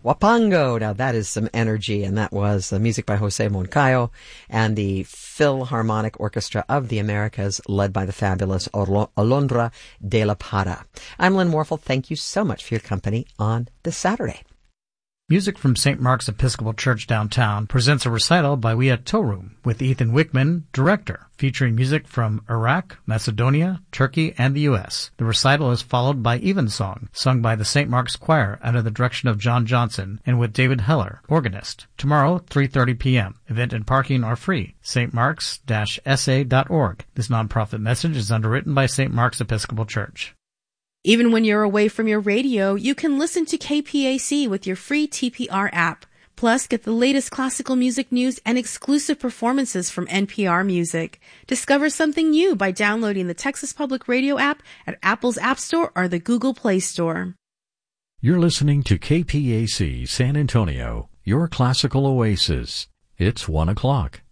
Wapango. Now that is some energy, and that was music by Jose Moncayo and the Philharmonic Orchestra of the Americas, led by the fabulous Alondra de la Parra. I'm Lynn Warfel. Thank you so much for your company on this Saturday. Music from St. Mark's Episcopal Church downtown presents a recital by We at Torum with Ethan Wickman, director, featuring music from Iraq, Macedonia, Turkey, and the U.S. The recital is followed by Evensong, sung by the St. Mark's Choir under the direction of John Johnson and with David Heller, organist. Tomorrow, 3:30 p.m. Event and parking are free. stmarks-sa.org. This nonprofit message is underwritten by St. Mark's Episcopal Church. Even when you're away from your radio, you can listen to KPAC with your free TPR app. Plus, get the latest classical music news and exclusive performances from NPR Music. Discover something new by downloading the Texas Public Radio app at Apple's App Store or the Google Play Store. You're listening to KPAC San Antonio, your classical oasis. It's 1 o'clock.